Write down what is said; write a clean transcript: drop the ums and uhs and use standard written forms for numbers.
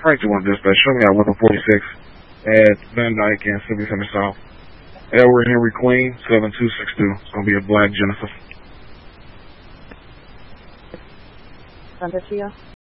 Frank to one dispatch. Show me out 1146 at Van Dyke and Civic Center South. Edward Henry Queen, 7262. It's going to be a black Genesis. Santa Chia.